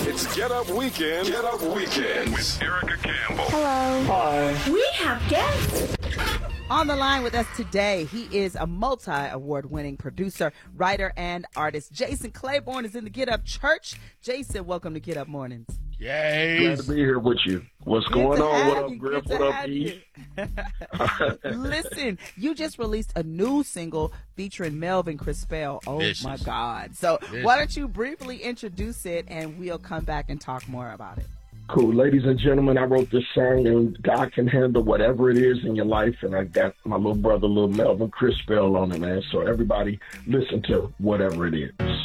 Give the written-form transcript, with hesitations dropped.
It's Get Up Weekend. Get Up Weekend with Erica Campbell. Hello. Hi. We have guests. On the line with us today, he is a multi-award-winning producer, writer, and artist. Jason Claiborne is in the Get Up Church. Jason, welcome to Get Up Mornings. Yay. Glad to be here with you. What's going on? What up, Griff? What up, E? Listen, you just released a new single featuring Melvin Crispell. Oh, Vicious. my God. So why don't you briefly introduce it, and we'll come back and talk more about it. Cool. Ladies and gentlemen, I wrote this song, and God can handle whatever it is in your life, and I got my little brother, little Melvin Crispell on it, man. So everybody listen to whatever it is.